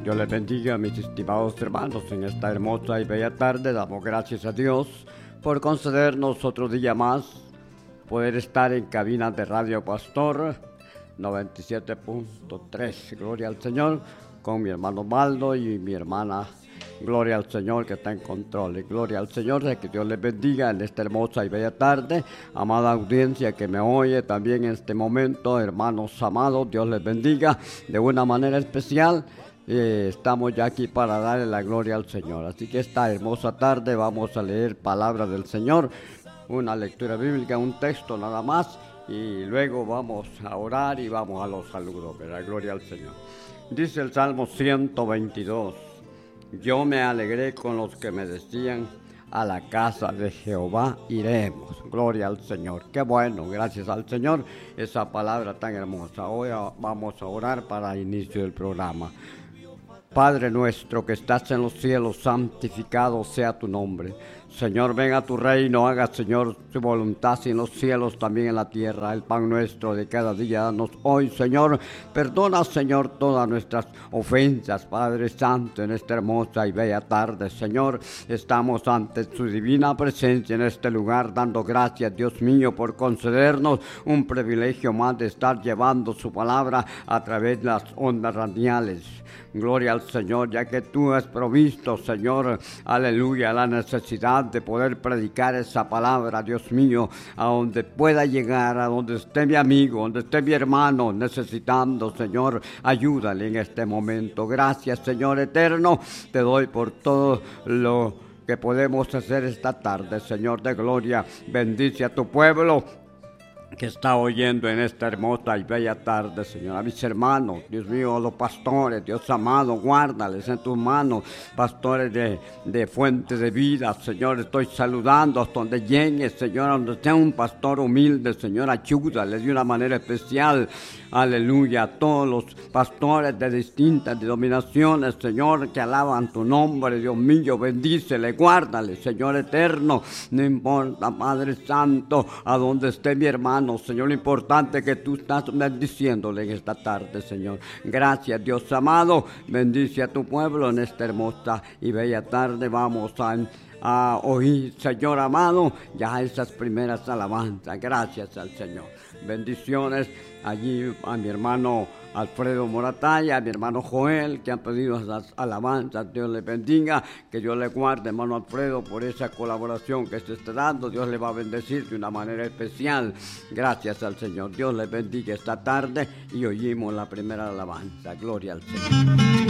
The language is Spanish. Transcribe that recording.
Dios les bendiga, mis estimados hermanos. En esta hermosa y bella tarde damos gracias a Dios por concedernos otro día más, poder estar en cabina de Radio Pastor 97.3. Gloria al Señor, con mi hermano Baldo y mi hermana. Gloria al Señor que está en control. Y gloria al Señor, que Dios les bendiga en esta hermosa y bella tarde. Amada audiencia que me oye también en este momento, hermanos amados, Dios les bendiga de una manera especial. Estamos ya aquí para darle la gloria al Señor. Así que esta hermosa tarde vamos a leer palabras del Señor, una lectura bíblica, un texto nada más, y luego vamos a orar y vamos a los saludos. ¿Verdad? Gloria al Señor. Dice el Salmo 122: yo me alegré con los que me decían, a la casa de Jehová iremos. Gloria al Señor. Qué bueno, gracias al Señor, esa palabra tan hermosa. Hoy vamos a orar para el inicio del programa. Padre nuestro que estás en los cielos, santificado sea tu nombre. Señor, ven a tu reino, haga, Señor, tu voluntad en los cielos, también en la tierra. El pan nuestro de cada día, danos hoy, Señor. Perdona, Señor, todas nuestras ofensas, Padre Santo, en esta hermosa y bella tarde, Señor. Estamos ante su divina presencia en este lugar, dando gracias, Dios mío, por concedernos un privilegio más de estar llevando su palabra a través de las ondas radiales. Gloria al Señor, ya que tú has provisto, Señor, aleluya, la necesidad de poder predicar esa palabra, Dios mío, a donde pueda llegar, a donde esté mi amigo, donde esté mi hermano necesitando, Señor, ayúdale en este momento. Gracias, Señor eterno, te doy por todo lo que podemos hacer esta tarde, Señor de gloria. Bendice a tu pueblo que está oyendo en esta hermosa y bella tarde, Señor. A mis hermanos, Dios mío, los pastores, Dios amado, guárdales en tus manos, pastores de fuente de vida, Señor. Estoy saludando hasta donde llegue, Señor, donde sea un pastor humilde, Señor, ayúdales de una manera especial. Aleluya, a todos los pastores de distintas denominaciones, Señor, que alaban tu nombre, Dios mío, bendícele, guárdale, Señor eterno. No importa, Padre Santo, a donde esté mi hermano, Señor, lo importante es que tú estás bendiciéndole en esta tarde, Señor. Gracias, Dios amado, bendice a tu pueblo en esta hermosa y bella tarde. Vamos a oír, Señor amado, ya esas primeras alabanzas. Gracias al Señor. Bendiciones allí a mi hermano Alfredo Morataya, a mi hermano Joel, que han pedido esas alabanzas. Dios les bendiga, que Dios le guarde, hermano Alfredo, por esa colaboración que se está dando. Dios le va a bendecir de una manera especial. Gracias al Señor. Dios les bendiga esta tarde y oímos la primera alabanza. Gloria al Señor.